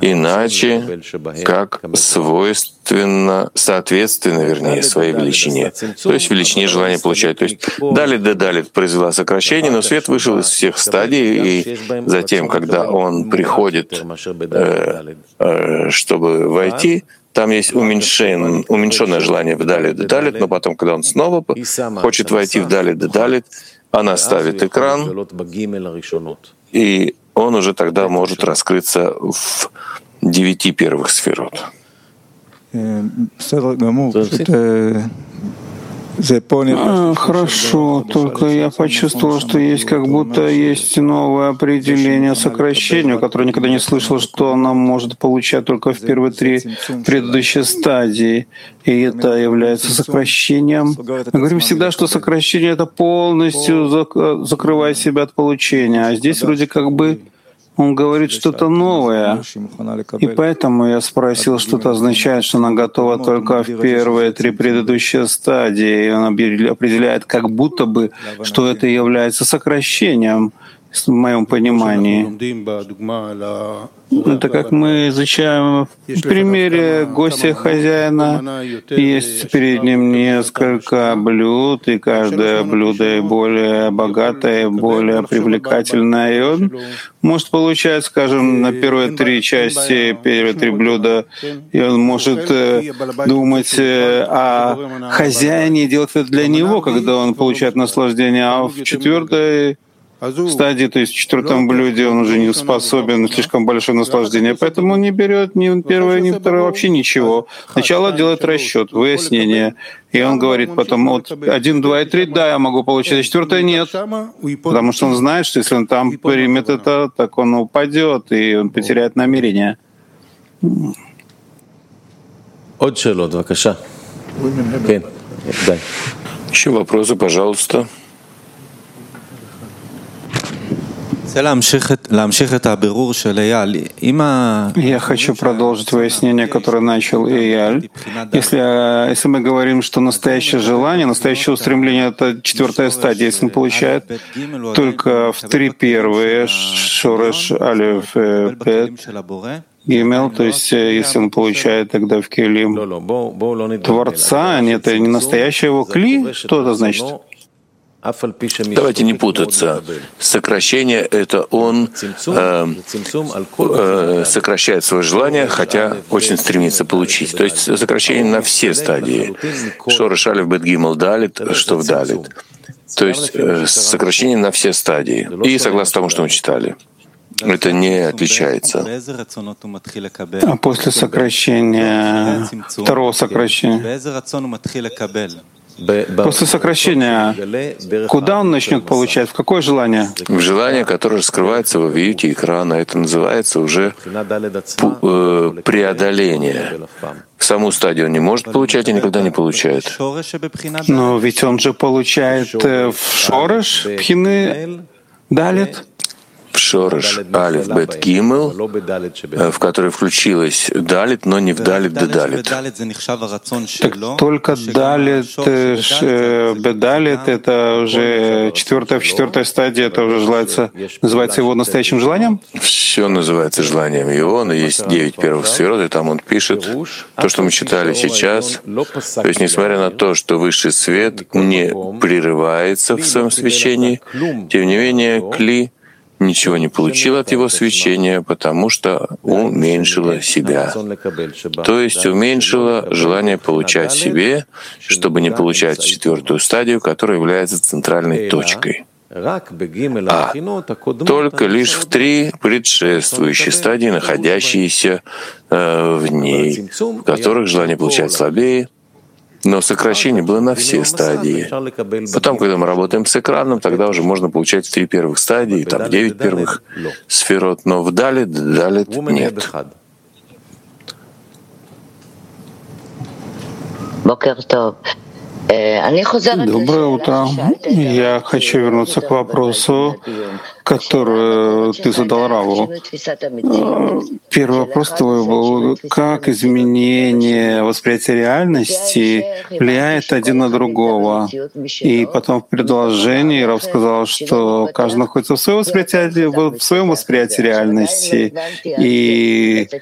иначе, как соответственно, вернее, своей величине. То есть величине желания получать. То есть далит де далит произвела сокращение, но свет вышел из всех стадий, и затем, когда он приходит, чтобы войти, там есть уменьшенное желание в далит де далит, но потом, когда он снова хочет войти в далит де далит, она ставит экран, и он уже тогда может раскрыться в 9 первых сферот. Хорошо, только я почувствовал, что есть как будто есть новое определение сокращению, которое никогда не слышал, что она может получать только в первые 3 предыдущие стадии. И это является сокращением. Мы говорим всегда, что сокращение — это полностью закрывает себя от получения. А здесь вроде как бы он говорит что-то новое. И поэтому я спросил, что это означает, что она готова только в первые 3 предыдущие стадии. И он определяет как будто бы, что это является сокращением, в моем понимании. Это как мы изучаем в примере гостя хозяина. Есть перед ним несколько блюд, и каждое блюдо более богатое, более привлекательное. И он может получать, скажем, на первые 3 части, первые 3 блюда, и он может думать о хозяине и делать это для него, когда он получает наслаждение, а в 4-й стадии, то есть в 4-м блюде он уже не способен на слишком большое наслаждение, поэтому он не берет ни первое, ни второе, вообще ничего. Сначала делает расчет, выяснение, и он говорит потом, вот 1, 2 и 3, да, я могу получить, а 4-е нет, потому что он знает, что если он там примет это, так он упадет, и он потеряет намерение. Еще вопросы, пожалуйста. Я хочу продолжить выяснение, которое начал Эйяль. Если мы говорим, что настоящее желание, настоящее устремление — это 4-я стадия, если он получает только в 3 первые, Шореш, Алеф, Бет, Гимел, то есть если он получает тогда в Келим Творца, это не настоящее его Кли, что это значит? Давайте не путаться. Сокращение — это он сокращает свое желание, хотя очень стремится получить. То есть сокращение на все стадии. Шореш, Алеф, Бет, Гимел, Далит, что в Далит. То есть сокращение на все стадии. И согласно тому, что мы читали. Это не отличается. А после сокращения, второго сокращения, после сокращения, куда он начнет получать? В какое желание? В желание, которое раскрывается во вьюте экрана. Это называется уже преодоление. Саму стадию он не может получать и никогда не получает. Но ведь он же получает в Шореш, Пхины, Далит. В Шореш, Алеф, Бет, Гимел, в который включилась Далит, но не в Далит де Далит. Так только Далит, Бет Далит, это уже 4-я стадия, это уже называется его настоящим желанием? Все называется желанием его, но есть 9 первых сферот, и там он пишет то, что мы читали сейчас. То есть, несмотря на то, что высший свет не прерывается в своем свечении, тем не менее, Кли ничего не получил от его свечения, потому что уменьшила себя. То есть уменьшила желание получать себе, чтобы не получать 4-ю стадию, которая является центральной точкой. А только лишь в 3 предшествующие стадии, находящиеся в ней, в которых желание получать слабее, но сокращение было на все стадии. Потом, когда мы работаем с экраном, тогда уже можно получать 3 первых стадии, там 9 первых сферот, но в Далит нет. Доброе утро. Я хочу вернуться к вопросу, который ты задал Раву. Первый вопрос твой был, как изменение восприятия реальности влияет один на другого. И потом в предложении Рав сказал, что каждый находится в своем восприятии реальности. И